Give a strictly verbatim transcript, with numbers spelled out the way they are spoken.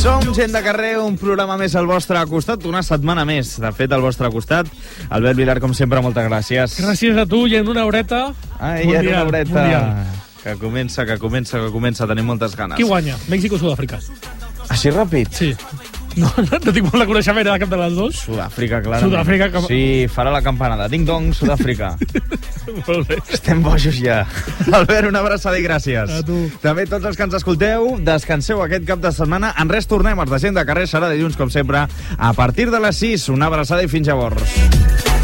Som Gent de Carrer, un programa més al vostre costat, una setmana més, de fet, al vostre costat. Albert Vilar, com sempre, moltes gràcies. Gràcies a tu, i en una horeta... Ai, mundial, en una horeta mundial. Que comença, que comença, que comença, tenim moltes ganes. Qui guanya? Mèxic o Sud-àfrica? Així ràpid? Sí. No, no, no tinc molt de coneixement de cap de les dues. Sud-àfrica, clarament. Sud-àfrica, com... Sí, farà la campanada. Ding-dong, Sud-àfrica. Molt bé. Estem bojos ja. Albert, una abraçada i gràcies. A tu. També tots els que ens escolteu, descanseu aquest cap de setmana. En res tornem, els de Gent de Carrer serà dilluns, com sempre, a partir de les sis. Una abraçada i fins llavors.